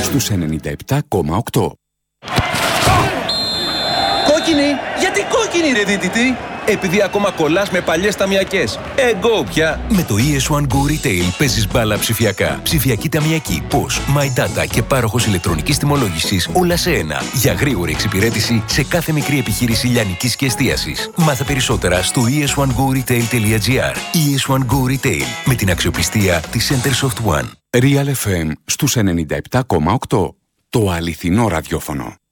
στους 97,8. Κόκκινη! Γιατί κόκκινη ρε δίτητη? Επειδή ακόμα κολλάς με παλιές ταμιακές. Εγώ πια. Με το ES1 Go Retail παίζεις μπάλα ψηφιακά. Ψηφιακή ταμιακή, POS, My Data και πάροχος ηλεκτρονικής τιμολόγησης όλα σε ένα. Για γρήγορη εξυπηρέτηση σε κάθε μικρή επιχείρηση λιανικής και εστίασης. Μάθε περισσότερα στο es1goretail.gr. ES1 Go Retail με την αξιοπιστία της Centersoft One. Real FM στους 97,8. Το αληθινό ραδιόφωνο.